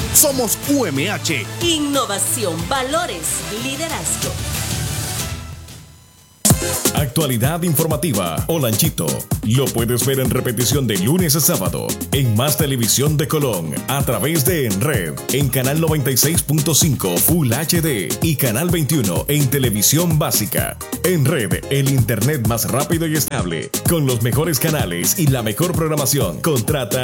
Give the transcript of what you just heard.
Somos UMH. Innovación, valores, liderazgo. Actualidad informativa o Lanchito. Lo puedes ver en repetición de lunes a sábado en Más Televisión de Colón a través de En Red en canal 96.5 Full HD y canal 21 en televisión básica. En Red, el internet más rápido y estable con los mejores canales y la mejor programación. Contrata